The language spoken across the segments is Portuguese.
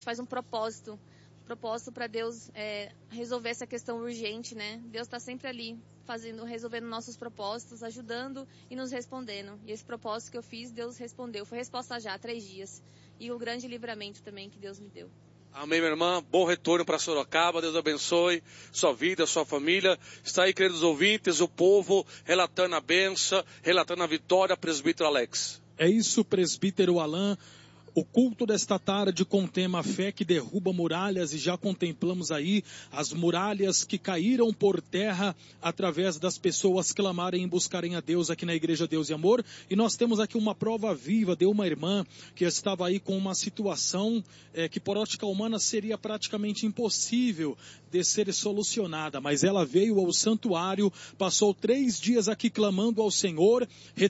faz um propósito para Deus resolver essa questão urgente, né? Deus está sempre ali, resolvendo nossos propósitos, ajudando e nos respondendo. E esse propósito que eu fiz, Deus respondeu. Foi resposta já, 3 dias. E o grande livramento também que Deus me deu. Amém, minha irmã. Bom retorno para Sorocaba. Deus abençoe sua vida, sua família. Está aí, queridos ouvintes, o povo relatando a bênção, relatando a vitória, presbítero Alex. É isso, presbítero Alain. O culto desta tarde com o tema Fé que derruba muralhas, e já contemplamos aí as muralhas que caíram por terra através das pessoas clamarem e buscarem a Deus aqui na Igreja Deus e Amor. E nós temos aqui uma prova viva de uma irmã que estava aí com uma situação que por ótica humana seria praticamente impossível de ser solucionada, mas ela veio ao santuário, passou 3 dias aqui clamando ao Senhor,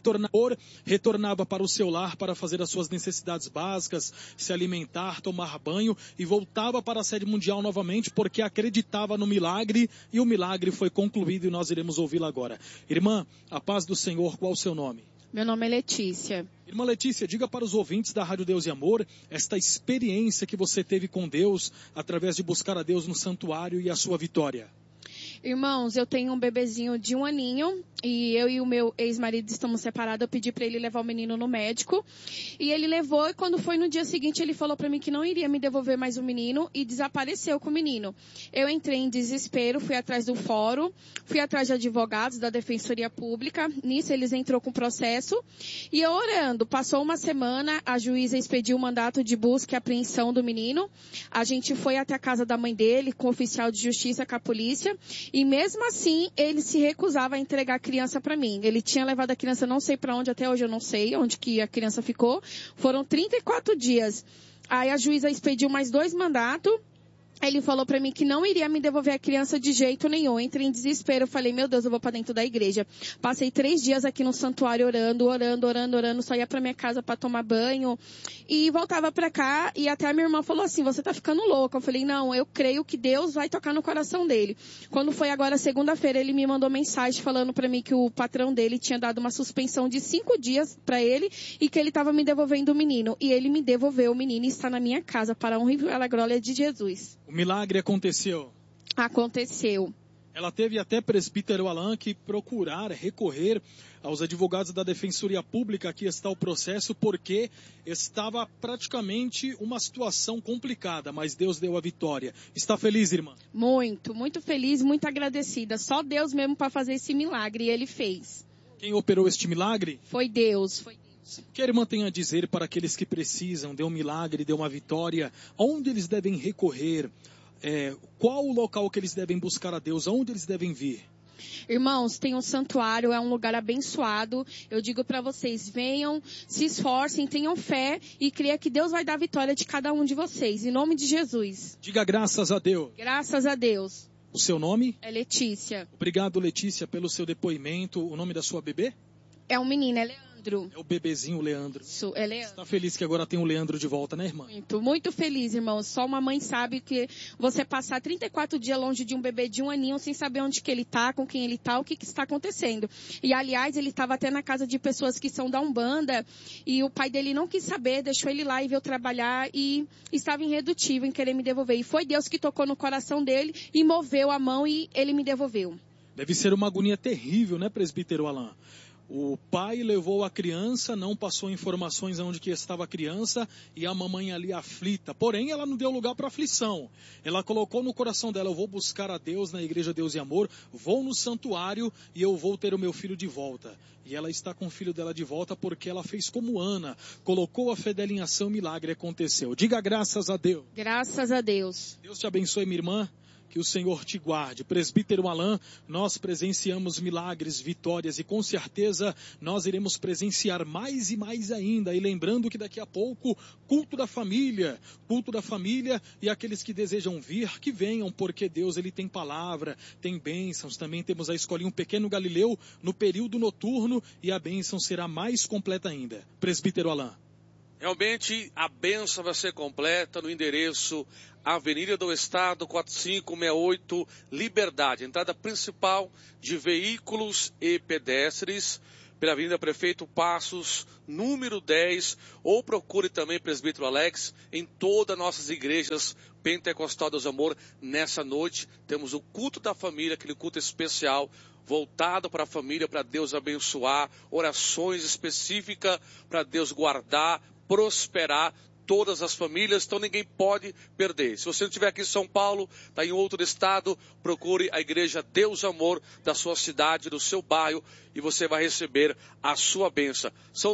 retornava para o seu lar para fazer as suas necessidades básicas, se alimentar, tomar banho, e voltava para a sede mundial novamente porque acreditava no milagre, e o milagre foi concluído e nós iremos ouvi-la agora. Irmã, a paz do Senhor, qual o seu nome? Meu nome é Letícia. Irmã Letícia, diga para os ouvintes da Rádio Deus e Amor esta experiência que você teve com Deus através de buscar a Deus no santuário e a sua vitória. Irmãos, eu tenho um bebezinho de 1 aninho e eu e o meu ex-marido estamos separados. Eu pedi para ele levar o menino no médico e ele levou, e quando foi no dia seguinte ele falou para mim que não iria me devolver mais o menino e desapareceu com o menino. Eu entrei em desespero, fui atrás do fórum, fui atrás de advogados da Defensoria Pública. Nisso eles entrou com processo e eu orando. Passou uma semana, a juíza expediu o mandato de busca e apreensão do menino. A gente foi até a casa da mãe dele com o oficial de justiça, com a polícia. E mesmo assim, ele se recusava a entregar a criança para mim. Ele tinha levado a criança não sei para onde, até hoje eu não sei onde que a criança ficou. Foram 34 dias. Aí a juíza expediu mais 2 mandatos. Ele falou pra mim que não iria me devolver a criança de jeito nenhum. Entrei em desespero. Eu falei, meu Deus, eu vou pra dentro da igreja. Passei 3 dias aqui no santuário orando. Só ia pra minha casa pra tomar banho. E voltava pra cá. E até a minha irmã falou assim, você tá ficando louca. Eu falei, não, eu creio que Deus vai tocar no coração dele. Quando foi agora segunda-feira, ele me mandou mensagem falando pra mim que o patrão dele tinha dado uma suspensão de 5 dias pra ele. E que ele tava me devolvendo o menino. E ele me devolveu o menino e está na minha casa para a honra e a glória de Jesus. O milagre aconteceu. Aconteceu. Ela teve até, presbítero Alain, que recorrer aos advogados da Defensoria Pública. Aqui está o processo, porque estava praticamente uma situação complicada, mas Deus deu a vitória. Está feliz, irmã? Muito, muito feliz, muito agradecida. Só Deus mesmo para fazer esse milagre, e Ele fez. Quem operou este milagre? Foi Deus, O que a irmã tem a dizer para aqueles que precisam de um milagre, de uma vitória? Onde eles devem recorrer? Qual o local que eles devem buscar a Deus? Aonde eles devem vir? Irmãos, tem um santuário, é um lugar abençoado. Eu digo para vocês, venham, se esforcem, tenham fé e creia que Deus vai dar a vitória de cada um de vocês. Em nome de Jesus. Diga graças a Deus. Graças a Deus. O seu nome? É Letícia. Obrigado, Letícia, pelo seu depoimento. O nome da sua bebê? É um menino, é Leandro. É o bebezinho Leandro. Isso, é Leandro. Você está feliz que agora tem o Leandro de volta, né, irmã? Muito, muito feliz, irmão. Só uma mãe sabe que você passar 34 dias longe de um bebê de 1 aninho sem saber onde que ele tá, com quem ele tá, o que está acontecendo. E, aliás, ele estava até na casa de pessoas que são da Umbanda e o pai dele não quis saber, deixou ele lá e veio trabalhar e estava irredutível em querer me devolver. E foi Deus que tocou no coração dele e moveu a mão e ele me devolveu. Deve ser uma agonia terrível, né, presbítero Alain? O pai levou a criança, não passou informações aonde que estava a criança e a mamãe ali aflita. Porém, ela não deu lugar para aflição. Ela colocou no coração dela, eu vou buscar a Deus na Igreja Deus e Amor, vou no santuário e eu vou ter o meu filho de volta. E ela está com o filho dela de volta porque ela fez como Ana, colocou a fé dela em ação, milagre aconteceu. Diga graças a Deus. Graças a Deus. Deus te abençoe, minha irmã. Que o Senhor te guarde. Presbítero Alain, nós presenciamos milagres, vitórias e com certeza nós iremos presenciar mais e mais ainda. E lembrando que daqui a pouco, culto da família e aqueles que desejam vir, que venham, porque Deus ele tem palavra, tem bênçãos. Também temos a Escolinha Pequeno Galileu no período noturno e a bênção será mais completa ainda. Presbítero Alain. Realmente a bênção vai ser completa no endereço Avenida do Estado 4568 Liberdade, entrada principal de veículos e pedestres pela Avenida Prefeito Passos, número 10, ou procure também Presbítero Alex em todas as nossas igrejas Pentecostal Deus Amor. Nessa noite temos o culto da família, aquele culto especial voltado para a família, para Deus abençoar, orações específicas para Deus guardar, prosperar todas as famílias, então ninguém pode perder. Se você não estiver aqui em São Paulo, está em outro estado, procure a igreja Deus Amor da sua cidade, do seu bairro, e você vai receber a sua bênção. São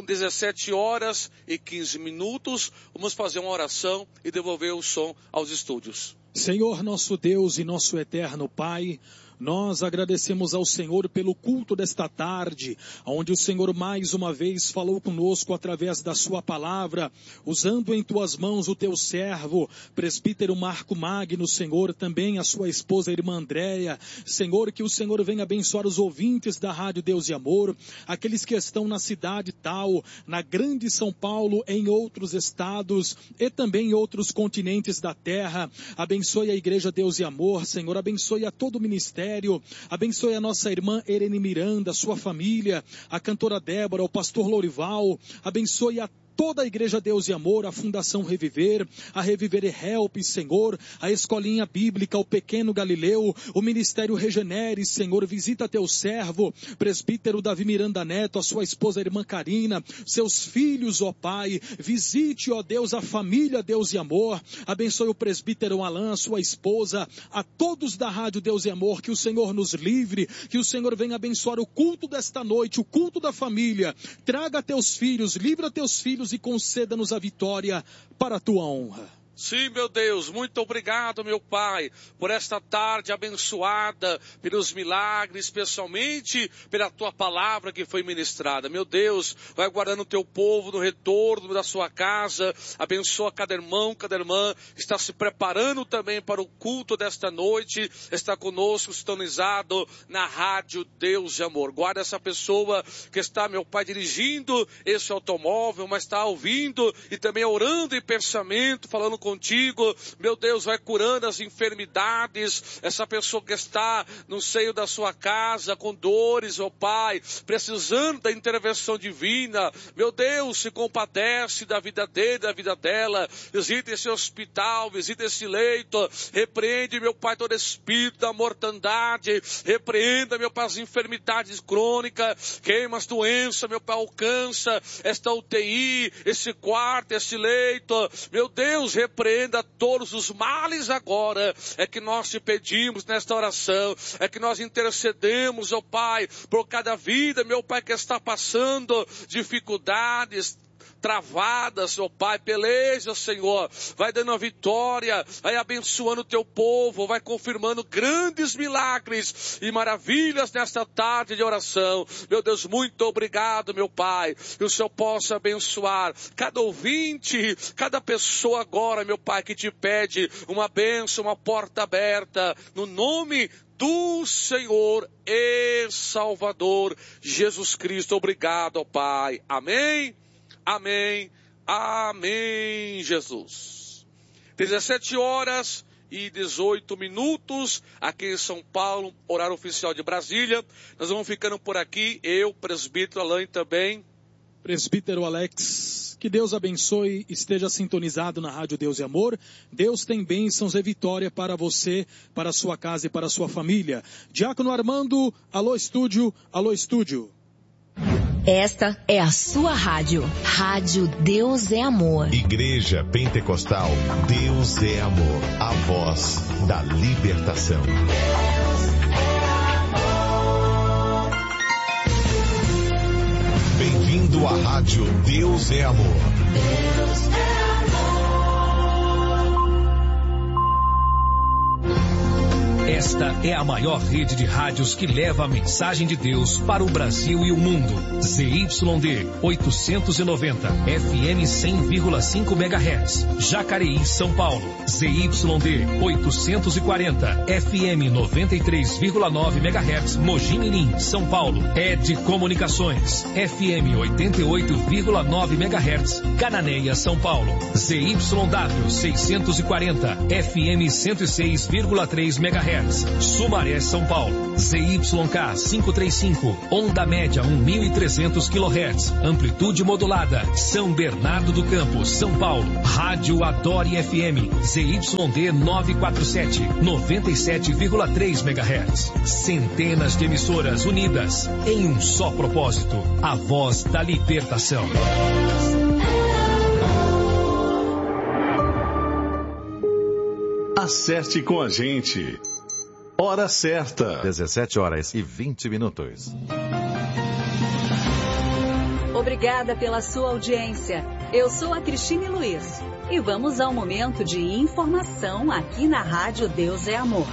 17h15. Vamos fazer uma oração e devolver o som aos estúdios. Senhor nosso Deus e nosso eterno Pai, nós agradecemos ao Senhor pelo culto desta tarde, onde o Senhor mais uma vez falou conosco através da sua palavra, usando em tuas mãos o teu servo, presbítero Marco Magno, Senhor, também a sua esposa, a irmã Andréia. Senhor, que o Senhor venha abençoar os ouvintes da Rádio Deus e Amor, aqueles que estão na cidade tal, na grande São Paulo, em outros estados e também em outros continentes da terra. Abençoe a igreja Deus e Amor, Senhor, abençoe a todo o ministério, abençoe a nossa irmã Erene Miranda, sua família, a cantora Débora, o pastor Lorival, abençoe a toda a igreja Deus e Amor, a Fundação Reviver, a Reviver e Help, Senhor, a Escolinha Bíblica, o Pequeno Galileu, o Ministério Regenere, Senhor, visita teu servo, presbítero Davi Miranda Neto, a sua esposa, a irmã Karina, seus filhos, ó Pai, visite, ó Deus, a família Deus e Amor, abençoe o presbítero Alain, a sua esposa, a todos da Rádio Deus e Amor, que o Senhor nos livre, que o Senhor venha abençoar o culto desta noite, o culto da família, traga teus filhos, livra teus filhos e conceda-nos a vitória para a tua honra. Sim, meu Deus, muito obrigado, meu Pai, por esta tarde abençoada, pelos milagres, especialmente pela tua palavra que foi ministrada. Meu Deus, vai guardando o teu povo no retorno da sua casa, abençoa cada irmão, cada irmã que está se preparando também para o culto desta noite, está conosco, sintonizado na Rádio Deus e Amor. Guarda essa pessoa que está, meu Pai, dirigindo esse automóvel, mas está ouvindo e também orando em pensamento, falando contigo, meu Deus, vai curando as enfermidades, essa pessoa que está no seio da sua casa, com dores, ó Pai, precisando da intervenção divina, meu Deus, se compadece da vida dele, da vida dela, visita esse hospital, visita esse leito, repreende, meu Pai, todo espírito da mortandade, repreenda, meu Pai, as enfermidades crônicas, queima as doenças, meu Pai, alcança esta UTI, esse quarto, esse leito, meu Deus, repreenda todos os males agora, é que nós te pedimos nesta oração, é que nós intercedemos, ó Pai, por cada vida, meu Pai, que está passando dificuldades, travadas, ó Pai, peleja, Senhor, vai dando a vitória, vai abençoando o teu povo, vai confirmando grandes milagres e maravilhas nesta tarde de oração. Meu Deus, muito obrigado, meu Pai, que o Senhor possa abençoar cada ouvinte, cada pessoa agora, meu Pai, que te pede uma bênção, uma porta aberta, no nome do Senhor e Salvador Jesus Cristo. Obrigado, ó Pai. Amém. Amém, amém, Jesus. 17h18 aqui em São Paulo, horário oficial de Brasília. Nós vamos ficando por aqui, eu, presbítero Alain também. Presbítero Alex, que Deus abençoe, esteja sintonizado na Rádio Deus e Amor. Deus tem bênçãos e vitória para você, para a sua casa e para a sua família. Diácono Armando, alô estúdio, alô estúdio. Esta é a sua rádio. Rádio Deus é Amor. Igreja Pentecostal Deus é Amor. A voz da libertação. Bem-vindo à Rádio Deus é Amor. Deus é amor. Esta é a maior rede de rádios que leva a mensagem de Deus para o Brasil e o mundo. ZYD 890, FM 100,5 MHz. Jacareí, São Paulo. ZYD 840, FM 93,9 MHz. Mogi Mirim, São Paulo. ED Comunicações, FM 88,9 MHz. Cananéia, São Paulo. ZYW 640, FM 106,3 MHz. locais. Sumaré, São Paulo. ZYK 535, onda média 1.300 kHz, amplitude modulada. São Bernardo do Campo, São Paulo. Rádio Adore FM, ZYD 947, 97,3 MHz. Centenas de emissoras unidas em um só propósito, a voz da libertação. Acerte com a gente. Hora certa. 17h20. Obrigada pela sua audiência. Eu sou a Cristine Luiz e vamos ao momento de informação aqui na Rádio Deus é Amor.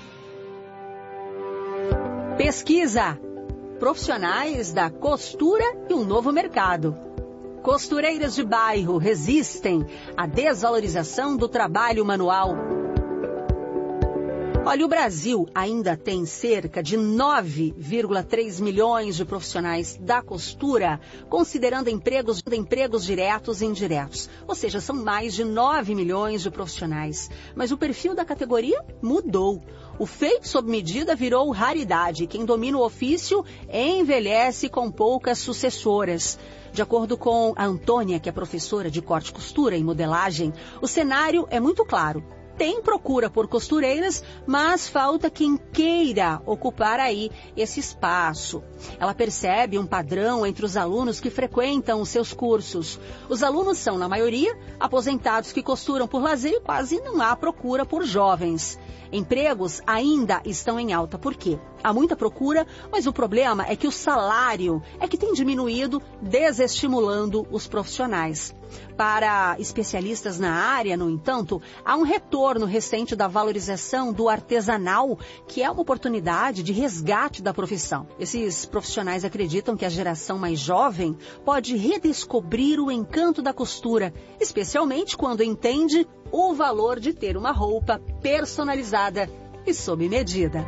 Pesquisa: profissionais da costura e um novo mercado. Costureiras de bairro resistem à desvalorização do trabalho manual. Olha, o Brasil ainda tem cerca de 9,3 milhões de profissionais da costura, considerando empregos diretos e indiretos. Ou seja, são mais de 9 milhões de profissionais. Mas o perfil da categoria mudou. O feito sob medida virou raridade. Quem domina o ofício envelhece com poucas sucessoras. De acordo com a Antônia, que é professora de corte e costura e modelagem, o cenário é muito claro. Tem procura por costureiras, mas falta quem queira ocupar aí esse espaço. Ela percebe um padrão entre os alunos que frequentam os seus cursos. Os alunos são, na maioria, aposentados que costuram por lazer e quase não há procura por jovens. Empregos ainda estão em alta. Por quê? Há muita procura, mas o problema é que o salário é que tem diminuído, desestimulando os profissionais. Para especialistas na área, no entanto, há um retorno recente da valorização do artesanal, que é uma oportunidade de resgate da profissão. Esses profissionais acreditam que a geração mais jovem pode redescobrir o encanto da costura, especialmente quando entende o valor de ter uma roupa personalizada e sob medida.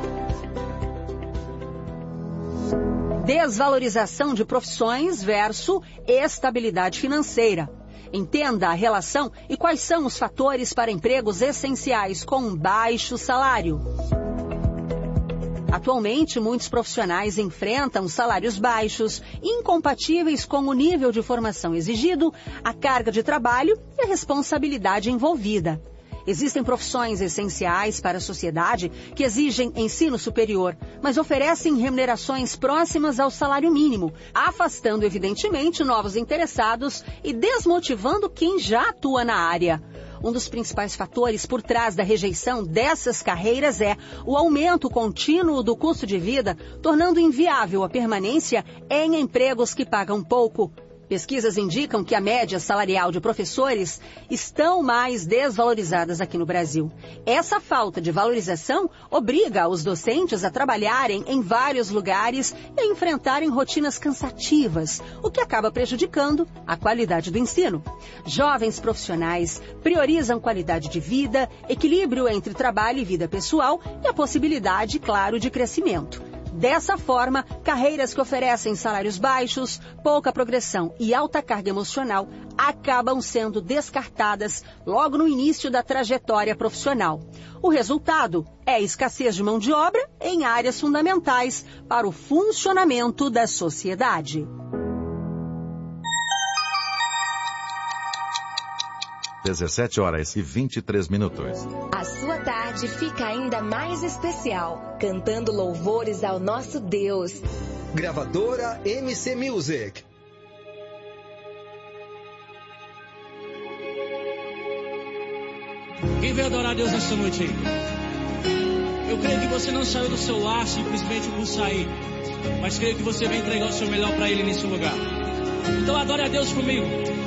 Desvalorização de profissões versus estabilidade financeira. Entenda a relação e quais são os fatores para empregos essenciais com um baixo salário. Atualmente, muitos profissionais enfrentam salários baixos, incompatíveis com o nível de formação exigido, a carga de trabalho e a responsabilidade envolvida. Existem profissões essenciais para a sociedade que exigem ensino superior, mas oferecem remunerações próximas ao salário mínimo, afastando evidentemente novos interessados e desmotivando quem já atua na área. Um dos principais fatores por trás da rejeição dessas carreiras é o aumento contínuo do custo de vida, tornando inviável a permanência em empregos que pagam pouco. Pesquisas indicam que a média salarial de professores estão mais desvalorizadas aqui no Brasil. Essa falta de valorização obriga os docentes a trabalharem em vários lugares e a enfrentarem rotinas cansativas, o que acaba prejudicando a qualidade do ensino. Jovens profissionais priorizam qualidade de vida, equilíbrio entre trabalho e vida pessoal e a possibilidade, claro, de crescimento. Dessa forma, carreiras que oferecem salários baixos, pouca progressão e alta carga emocional acabam sendo descartadas logo no início da trajetória profissional. O resultado é a escassez de mão de obra em áreas fundamentais para o funcionamento da sociedade. 17h23. A sua tarde fica ainda mais especial, cantando louvores ao nosso Deus. Gravadora MC Music. Quem veio adorar a Deus nessa noite aí? Eu creio que você não saiu do seu lar simplesmente por sair, mas creio que você vai entregar o seu melhor para Ele nesse lugar. Então adore a Deus comigo.